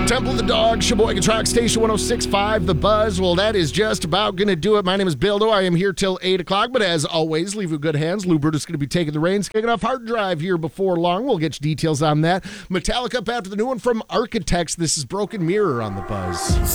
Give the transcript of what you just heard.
Temple of the Dog, Sheboygan Truck Station 106.5, The Buzz. Well, that is just about going to do it. My name is Bildo. I am here till 8 o'clock, but as always, leave you good hands. Lou Brutus going to be taking the reins, kicking off Hard Drive here before long. We'll get you details on that. Metallica up after the new one from Architects. This is Broken Mirror on The Buzz.